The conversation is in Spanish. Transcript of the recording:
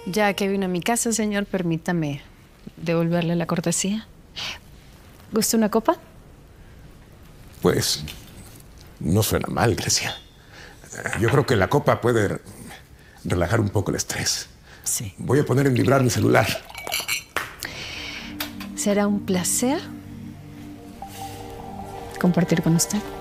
Ya que vino a mi casa, señor, permítame devolverle la cortesía. ¿Gusta una copa? Pues no suena mal, Grecia. Yo creo que la copa puede relajar un poco el estrés. Sí. Voy a poner en vibrar mi celular. Será un placer compartir con usted.